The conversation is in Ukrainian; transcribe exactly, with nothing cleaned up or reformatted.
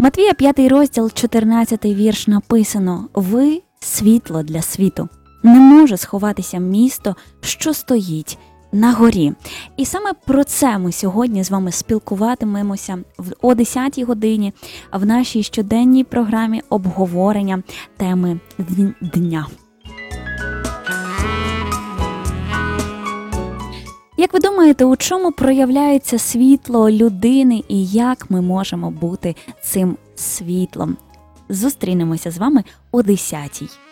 Матвія п'ятий розділ, чотирнадцятий вірш написано: «Ви – світло для світу. Не може сховатися місто, що стоїть на горі». І саме про це ми сьогодні з вами спілкуватимемося о десятій годині в нашій щоденній програмі обговорення теми дня. Як ви думаєте, у чому проявляється світло людини і як ми можемо бути цим світлом? Зустрінемося з вами о десятій.